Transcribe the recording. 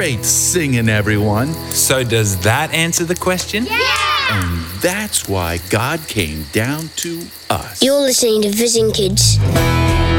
Great singing, everyone. So does that answer the question? And that's why God came down to us. You're listening to Vision Kids.